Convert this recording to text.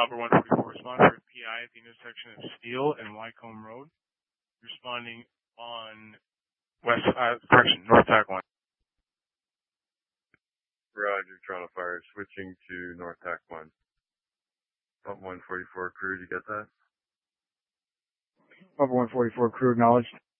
Upper 144 respond for PI at the intersection of Steele and Wycombe Road. Responding on North Tack 1. Roger, Toronto Fire, switching to North Tack 1. Upper 144 crew, did you get that? Upper 144 crew acknowledged.